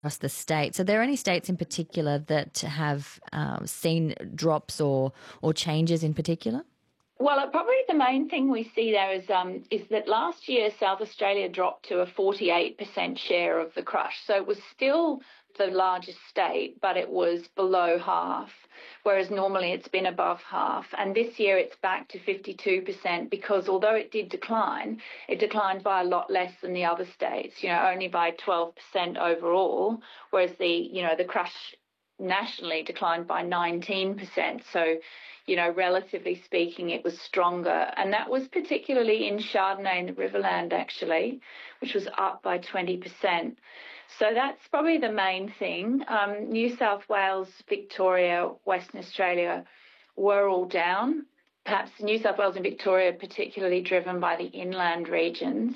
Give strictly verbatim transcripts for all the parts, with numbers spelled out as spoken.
across the states. Are there any states in particular that have um, seen drops or or changes in particular? Well, uh, probably the main thing we see there is um, is that last year South Australia dropped to a forty-eight percent share of the crush. So it was still the largest state, but it was below half, whereas normally it's been above half. And this year it's back to fifty-two percent because although it did decline, it declined by a lot less than the other states, you know, only by twelve percent overall, whereas the, you know, the crush nationally declined by nineteen percent. So, you know, relatively speaking, it was stronger. And that was particularly in Chardonnay and the Riverland, actually, which was up by twenty percent. So that's probably the main thing. Um, New South Wales, Victoria, Western Australia were all down. Perhaps New South Wales and Victoria particularly driven by the inland regions.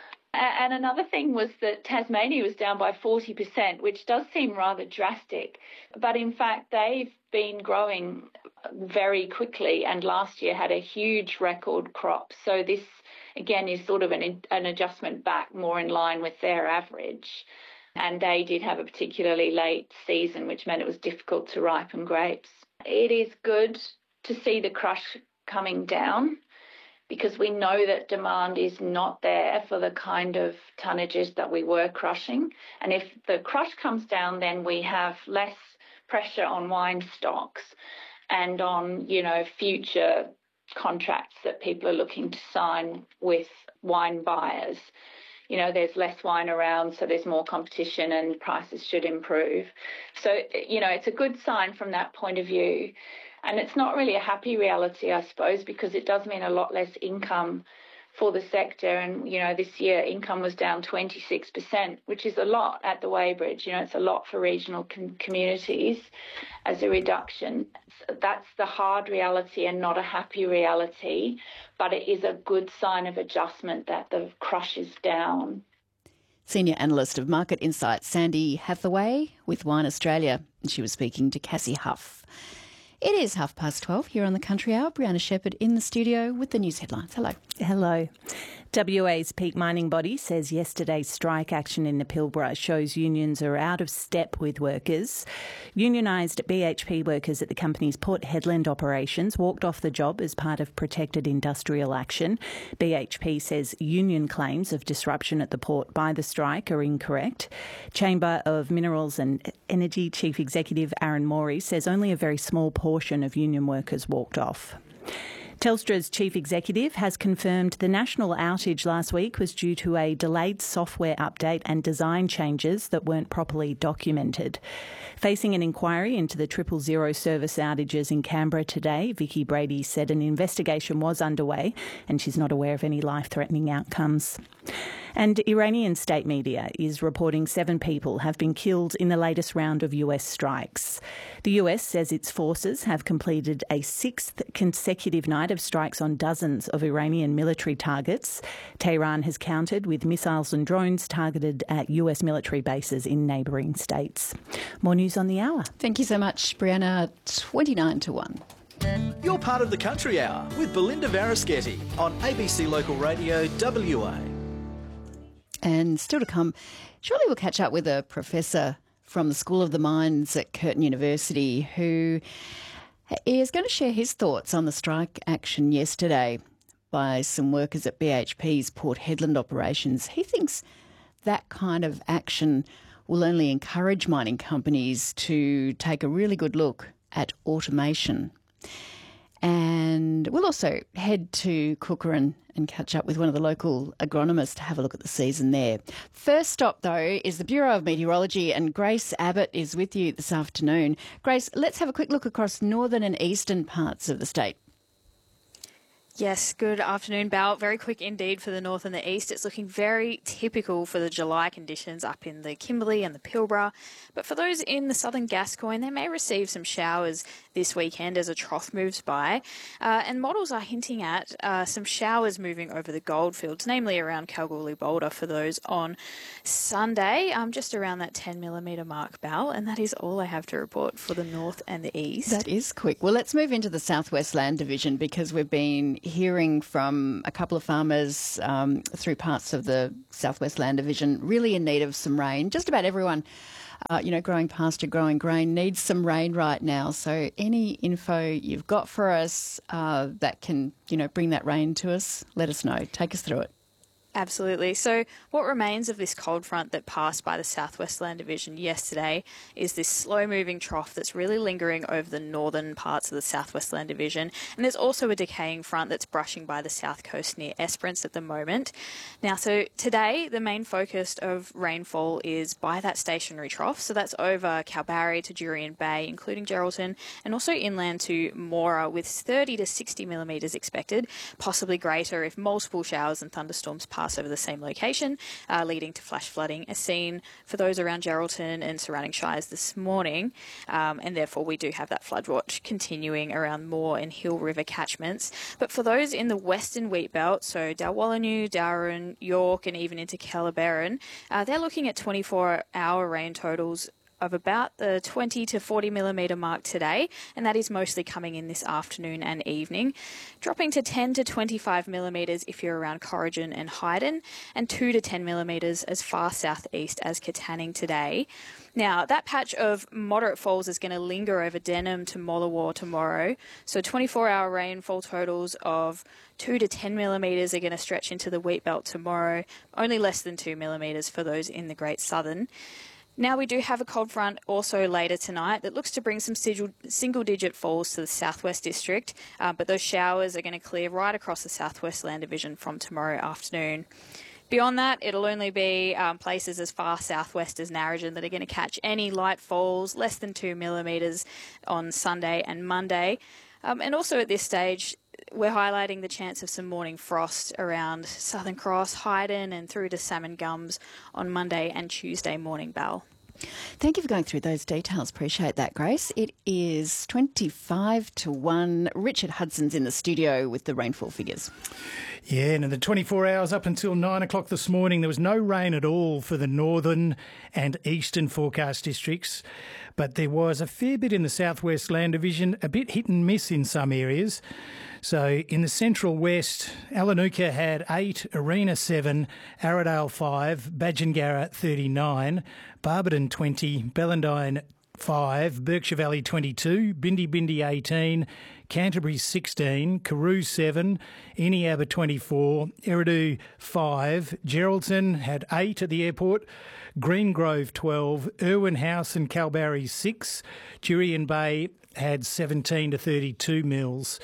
And another thing was that Tasmania was down by forty percent, which does seem rather drastic. But in fact, they've been growing very quickly and last year had a huge record crop. So this, again, is sort of an, an adjustment back more in line with their average. And they did have a particularly late season, which meant it was difficult to ripen grapes. It is good to see the crush coming down, because we know that demand is not there for the kind of tonnages that we were crushing. And if the crush comes down, then we have less pressure on wine stocks and on, you know, future contracts that people are looking to sign with wine buyers. You know, there's less wine around, so there's more competition and prices should improve. So, you know, it's a good sign from that point of view. And it's not really a happy reality, I suppose, because it does mean a lot less income for the sector. And, you know, this year income was down twenty-six percent, which is a lot at the Weybridge. You know, it's a lot for regional com- communities as a reduction. So that's the hard reality and not a happy reality, but it is a good sign of adjustment that the crush is down. Senior Analyst of Market Insights, Sandy Hathaway with Wine Australia. And she was speaking to Cassie Huff. It is half past twelve here on the Country Hour. Brianna Shepherd in the studio with the news headlines. Hello. Hello. W A's peak mining body says yesterday's strike action in the Pilbara shows unions are out of step with workers. Unionised B H P workers at the company's Port Hedland operations walked off the job as part of protected industrial action. B H P says union claims of disruption at the port by the strike are incorrect. Chamber of Minerals and Energy Chief Executive Aaron Morey says only a very small portion of union workers walked off. Telstra's chief executive has confirmed the national outage last week was due to a delayed software update and design changes that weren't properly documented. Facing an inquiry into the triple zero service outages in Canberra today, Vicky Brady said an investigation was underway and she's not aware of any life-threatening outcomes. And Iranian state media is reporting seven people have been killed in the latest round of U S strikes. The U S says its forces have completed a sixth consecutive night of strikes on dozens of Iranian military targets. Tehran has countered with missiles and drones targeted at U S military bases in neighbouring states. More news on the hour. Thank you so much, Brianna. twenty-nine to one. You're part of the Country Hour with Belinda Varischetti on A B C Local Radio W A. And still to come, surely we'll catch up with a professor from the School of the Mines at Curtin University who is going to share his thoughts on the strike action yesterday by some workers at B H P's Port Hedland operations. He thinks that kind of action will only encourage mining companies to take a really good look at automation. And we'll also head to Cookeran and catch up with one of the local agronomists to have a look at the season there. First stop, though, is the Bureau of Meteorology, and Grace Abbott is with you this afternoon. Grace, let's have a quick look across northern and eastern parts of the state. Yes, good afternoon, Bal. Very quick indeed for the north and the east. It's looking very typical for the July conditions up in the Kimberley and the Pilbara. But for those in the southern Gascoyne, they may receive some showers this weekend as a trough moves by. Uh, and models are hinting at uh, some showers moving over the goldfields, namely around Kalgoorlie Boulder for those on Sunday, um, just around that ten millimetre mark, Bal. And that is all I have to report for the north and the east. That is quick. Well, let's move into the Southwest Land Division because we've been hearing from a couple of farmers um, through parts of the Southwest Land Division really in need of some rain. Just about everyone, uh, you know, growing pasture, growing grain needs some rain right now. So any info you've got for us uh, that can, you know, bring that rain to us, let us know. Take us through it. Absolutely. So what remains of this cold front that passed by the Southwest Land Division yesterday is this slow-moving trough that's really lingering over the northern parts of the Southwest Land Division. And there's also a decaying front that's brushing by the south coast near Esperance at the moment. Now, so today, the main focus of rainfall is by that stationary trough. So that's over Kalbarri to Jurien Bay, including Geraldton, and also inland to Moora, with thirty to sixty millimetres expected, possibly greater if multiple showers and thunderstorms pass over the same location, uh, leading to flash flooding, as seen for those around Geraldton and surrounding shires this morning. Um, and therefore, we do have that flood watch continuing around Moore and Hill River catchments. But for those in the western wheat belt, so Dalwallinu, Darwin, York, and even into Kellerberrin, uh, they're looking at twenty-four hour rain totals of about the twenty to forty millimetre mark today, and that is mostly coming in this afternoon and evening, dropping to ten to twenty-five millimetres if you're around Corrigan and Hyden, and two to ten millimetres as far southeast as Katanning today. Now, that patch of moderate falls is going to linger over Denham to Mollawar tomorrow, so twenty-four hour rainfall totals of two to ten millimetres are going to stretch into the wheat belt tomorrow, only less than two millimetres for those in the Great Southern. Now, we do have a cold front also later tonight that looks to bring some single-digit falls to the southwest district, uh, but those showers are going to clear right across the Southwest Land Division from tomorrow afternoon. Beyond that, it'll only be um, places as far southwest as Narrogin that are going to catch any light falls, less than two millimetres on Sunday and Monday. Um, and also at this stage, we're highlighting the chance of some morning frost around Southern Cross, Hyden and through to Salmon Gums on Monday and Tuesday morning, Belle. Thank you for going through those details. Appreciate that, Grace. It is twenty-five to one. Richard Hudson's in the studio with the rainfall figures. Yeah, and in the twenty-four hours up until nine o'clock this morning, there was no rain at all for the northern and eastern forecast districts, but there was a fair bit in the Southwest Land Division, a bit hit and miss in some areas. So in the central west, Alanuka had eight, Arena seven, Arradale five, Badgingarra thirty-nine, Barberton twenty, Bellandine five, Berkshire Valley twenty-two, Bindi Bindi eighteen, Canterbury sixteen, Carew seven, Eneabba twenty-four, Eridu five, Geraldton had eight at the airport, Greengrove twelve, Irwin House and Kalbarri six, Jurien Bay had seventeen to thirty-two mils.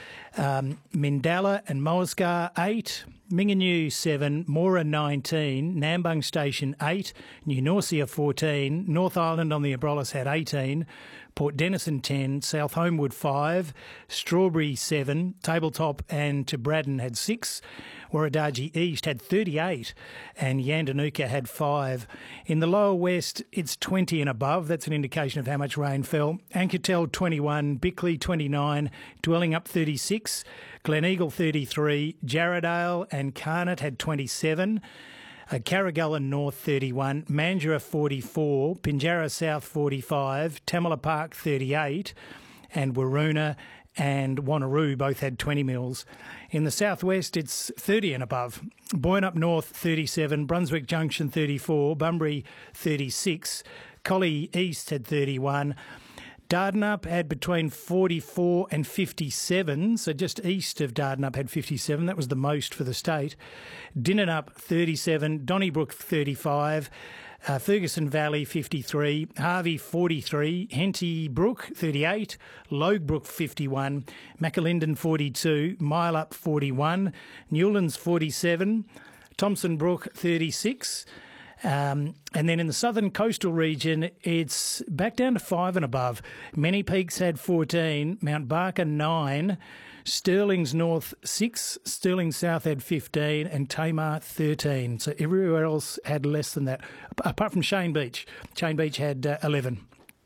Um, Mindala and Moasgar eight, Minganew seven, Moora nineteen, Nambung Station eight, New Norcia fourteen, North Island on the Abrolhos had eighteen, Port Denison ten, South Homewood five, Strawberry seven, Tabletop and Tebradden had six, Warradaji East had thirty-eight and Yandanuka had five. In the lower west, it's twenty and above. That's an indication of how much rain fell. Anketel twenty-one, Bickley twenty-nine, Dwellingup thirty-six, Gleneagle thirty-three, Jarradale and Carnot had twenty-seven, uh, Carragullen North thirty-one, Mandurah forty-four, Pinjarra South forty-five, Tamala Park thirty-eight, and Waroona and Wanneroo both had twenty mils. In the southwest, it's thirty and above. Boyne up north, thirty-seven, Brunswick Junction, thirty-four, Bunbury, thirty-six, Collie East had thirty-one, Dardanup had between forty-four and fifty-seven, so just east of Dardanup had fifty-seven. That was the most for the state. Dinnanup, thirty-seven, Donnybrook, thirty-five, Uh, Ferguson Valley, fifty-three, Harvey, forty-three, Henty Brook, thirty-eight, Loguebrook, fifty-one, Macalinden, forty-two, Mile forty-one, Newlands, forty-seven, Thompson Brook, thirty-six. Um, and then in the southern coastal region, it's back down to five and above. Many Peaks had fourteen, Mount Barker, nine, Stirling's North six, Stirling South had fifteen and Tamar thirteen. So everywhere else had less than that, apart from Shane Beach. Shane Beach had uh, eleven.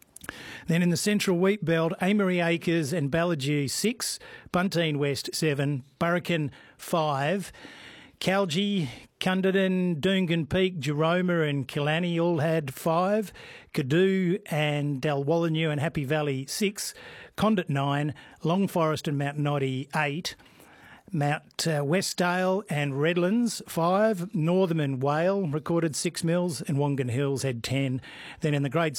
Then in the central wheat belt, Amory Acres and Ballagee six, Bunteen West seven, Burrican five, Calgie, Cunderdin, Doongan Peak, Jeroma and Killarney all had five, Cadoo and Dalwallinu and Happy Valley six, Condit nine, Long Forest and Mount Noddy eight, Mount uh, Westdale and Redlands, five. Northam and Whale recorded six mils, and Wongan Hills had ten. Then in the grade